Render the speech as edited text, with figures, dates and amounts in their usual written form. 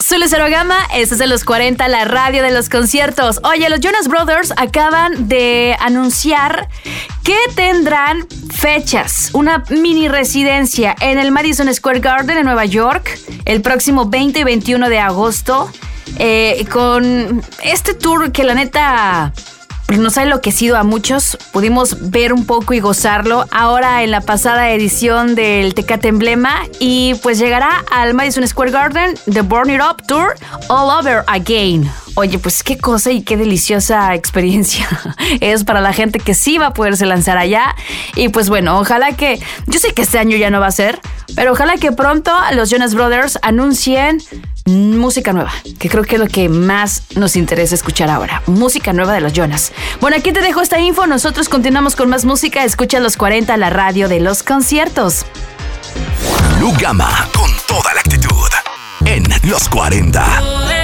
Soy Lucero Gama, este es de los 40, la radio de los conciertos. Oye, los Jonas Brothers acaban de anunciar que tendrán fechas, una mini residencia en el Madison Square Garden en Nueva York el próximo 20 y 21 de agosto, con este tour que la neta nos ha enloquecido a muchos. Pudimos ver un poco y gozarlo ahora en la pasada edición del Tecate Emblema, y pues llegará al Madison Square Garden The Burn It Up Tour All Over Again. Oye, pues qué cosa y qué deliciosa experiencia es para la gente que sí va a poderse lanzar allá. Y pues bueno, ojalá que, yo sé que este año ya no va a ser, pero ojalá que pronto los Jonas Brothers anuncien música nueva, que creo que es lo que más nos interesa escuchar ahora. Música nueva de los Jonas. Bueno, aquí te dejo esta info. Nosotros continuamos con más música. Escucha los 40, la radio de los conciertos. Lu Gama, con toda la actitud en los 40.